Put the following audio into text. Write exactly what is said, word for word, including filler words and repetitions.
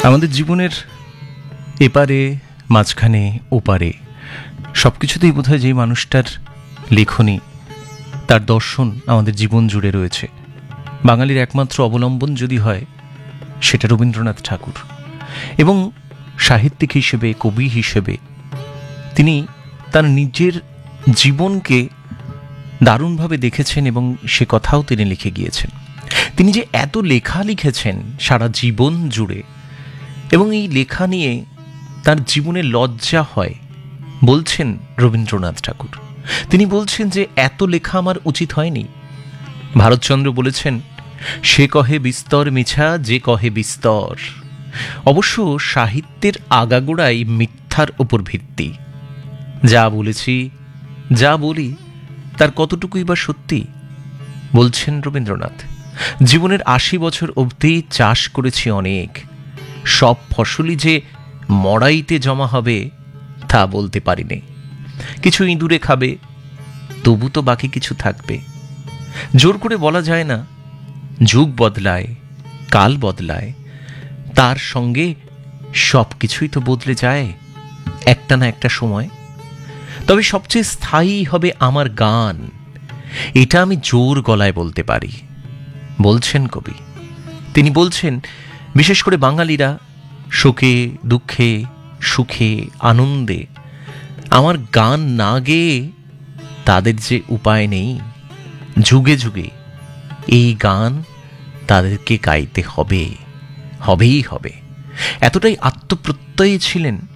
আমাদের জীবনের এপারে মাঝখানে ওপারে সব কিছুতেই বোধহয় যেই মানুষটার লেখনী, তার দর্শন আমাদের জীবন জুড়ে রয়েছে। বাঙালির একমাত্র অবলম্বন যদি হয় সেটা রবীন্দ্রনাথ ঠাকুর। এবং সাহিত্যিক হিসেবে, কবি হিসেবে তিনি তার নিজের জীবনকে দারুণভাবে দেখেছেন এবং সে কথাও তিনি লিখে গিয়েছেন। তিনি যে এত লেখা লিখেছেন সারা জীবন জুড়ে, এবং এই লেখা নিয়ে তার জীবনে লজ্জা হয় বলছেন রবীন্দ্রনাথ ঠাকুর। তিনি বলছেন যে এত লেখা আমার উচিত হয়নি। ভারতচন্দ্র বলেছেন, সে কহে বিস্তর মিছা, যে কহে বিস্তর। অবশ্য সাহিত্যের আগাগোড়াই মিথ্যার উপর ভিত্তি। যা বলেছি, যা বলি, তার কতটুকুই বা সত্যি, বলছেন রবীন্দ্রনাথ। জীবনের আশি বছর অবধি চাষ করেছি অনেক, সব ফসলই যে মড়াইতে জমা হবে তা বলতে পারিনি। কিছু ইঁদুরে খাবে, তবু তো বাকি কিছু থাকবে। জোর করে বলা যায় না, যুগ বদলায়, কাল বদলায়, তার সঙ্গে সব কিছুই তো বদলে যায় একটা না একটা সময়। তবে সবচেয়ে স্থায়ী হবে আমার গান, এটা আমি জোর গলায় বলতে পারি, বলছেন কবি। তিনি বলছেন, বিশেষ করে বাঙালিরা শোকে, দুঃখে, সুখে, আনন্দে আমার গান না গেয়ে তাদের যে উপায় নেই, যুগে যুগে এই গান তাদেরকে গাইতে হবে, হবেই হবে। এতটাই আত্মপ্রত্যয়ী ছিলেন